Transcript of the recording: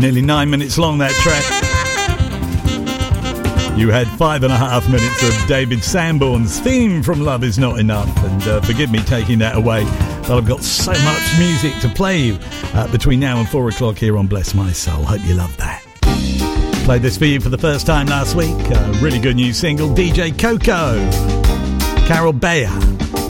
Nearly 9 minutes long, that track. You had 5.5 minutes of David Sanborn's theme from Love Is Not Enough. And forgive me taking that away, but I've got so much music to play you between now and 4 o'clock here on Bless My Soul. Hope you love that. Played this for you for the first time last week. A really good new single, DJ Coco, Carol Bayer.